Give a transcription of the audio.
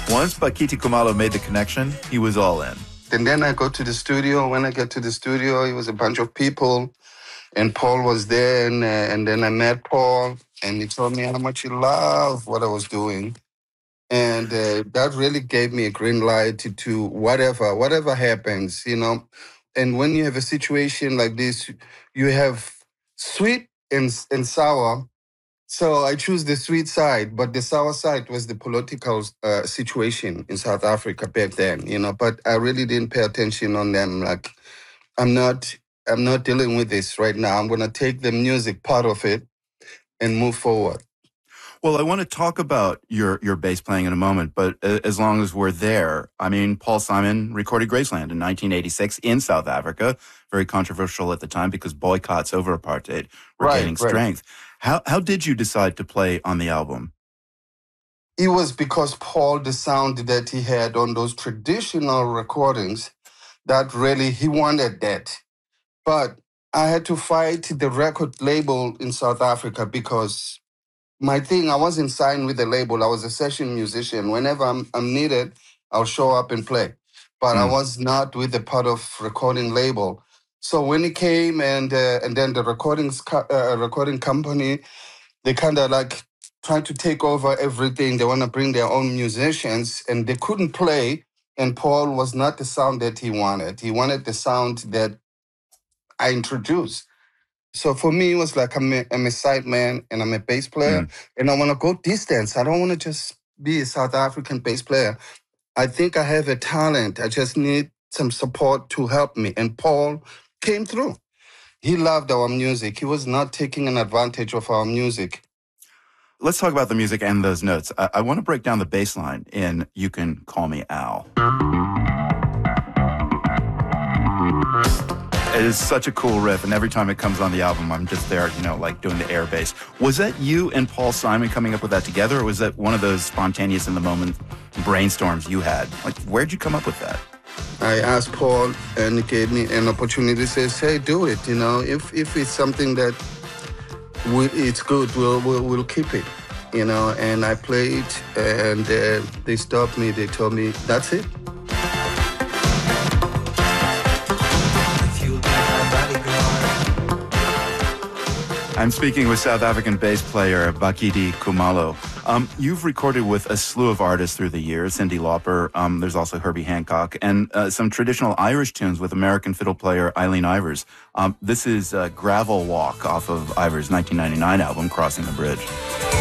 Once Bakiti Kumalo made the connection, he was all in. And then I go to the studio. When I get to the studio, it was a bunch of people, and Paul was there. And then I met Paul, and he told me how much he loved what I was doing. And that really gave me a green light to whatever happens, you know. And when you have a situation like this, you have sweet and sour. So I choose the sweet side, but the sour side was the political situation in South Africa back then, you know. But I really didn't pay attention on them. Like, I'm not dealing with this right now. I'm gonna take the music part of it and move forward. Well, I want to talk about your bass playing in a moment, but as long as we're there, I mean, Paul Simon recorded Graceland in 1986 in South Africa, very controversial at the time because boycotts over apartheid were gaining strength. How did you decide to play on the album? It was because Paul, the sound that he had on those traditional recordings, that really, he wanted that. But I had to fight the record label in South Africa because my thing, I wasn't signed with the label. I was a session musician. Whenever I'm needed, I'll show up and play. But I was not with the part of recording label. So when it came and then the recording company, they kind of like trying to take over everything. They want to bring their own musicians, and they couldn't play. And Paul was not the sound that he wanted. He wanted the sound that I introduced. So for me, it was like I'm a side man and I'm a bass player, and I want to go distance. I don't want to just be a South African bass player. I think I have a talent. I just need some support to help me. And Paul came through. He loved our music. He was not taking an advantage of our music. Let's talk about the music and those notes. I want to break down the bass line in You Can Call Me Al. It is such a cool riff, and every time it comes on the album, I'm just there, you know, like doing the air bass. Was that you and Paul Simon coming up with that together, or was that one of those spontaneous in-the-moment brainstorms you had? Like, where'd you come up with that? I asked Paul, and he gave me an opportunity. He says, hey, do it, you know. If it's something that it's good, we'll keep it, you know. And I played, and they stopped me. They told me, that's it. I'm speaking with South African bass player Bakiti Kumalo. You've recorded with a slew of artists through the years, Cyndi Lauper, there's also Herbie Hancock, and some traditional Irish tunes with American fiddle player Eileen Ivers. This is Gravel Walk off of Ivers' 1999 album, Crossing the Bridge.